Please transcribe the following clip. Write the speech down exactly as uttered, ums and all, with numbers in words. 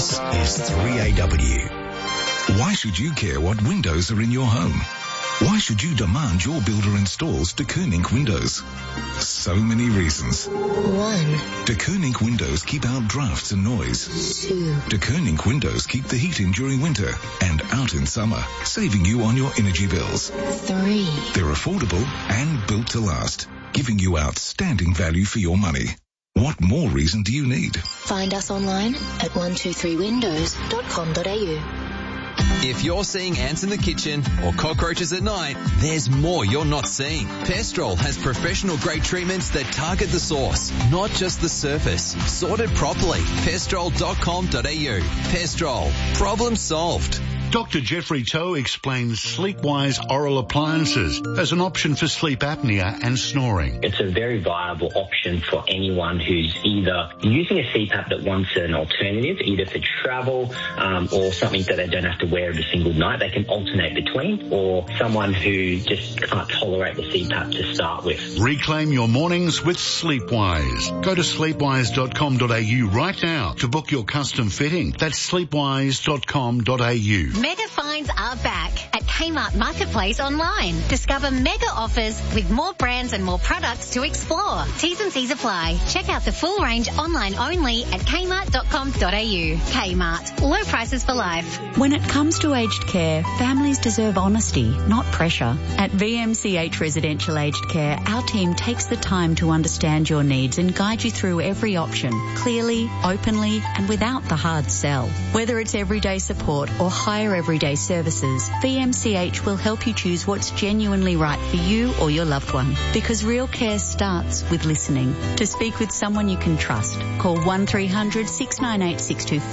This is three A W. Why should you care what windows are in your home? Why should you demand your builder installs De Koning windows? So many reasons. One. De Koning windows keep out drafts and noise. Two. De Koning windows keep the heat in during winter and out in summer, saving you on your energy bills. Three. They're affordable and built to last, giving you outstanding value for your money. What more reason do you need? Find us online at one two three windows dot com dot a u. If you're seeing ants in the kitchen or cockroaches at night, there's more you're not seeing. Pestrol has professional-grade treatments that target the source, not just the surface. Sorted properly. pestrol dot com dot a u. Pestrol. Problem solved. Doctor Jeffrey Toe explains Sleepwise oral appliances as an option for sleep apnea and snoring. It's a very viable option for anyone who's either using a C PAP that wants an alternative, either for travel um, or something that they don't have to wear every single night. They can alternate between, or someone who just can't tolerate the C PAP to start with. Reclaim your mornings with Sleepwise. Go to sleepwise dot com dot a u right now to book your custom fitting. That's sleepwise dot com dot a u. Mega finds are back at Kmart Marketplace online. Discover mega offers with more brands and more products to explore. T's and C's apply. Check out the full range online only at kmart dot com dot a u. Kmart. Low prices for life. When it comes to aged care, families deserve honesty, not pressure. At V M C H Residential Aged Care, our team takes the time to understand your needs and guide you through every option, clearly, openly, and without the hard sell. Whether it's everyday support or higher everyday services, V M C H will help you choose what's genuinely right for you or your loved one. Because real care starts with listening. To speak with someone you can trust, call one three hundred six nine eight six two four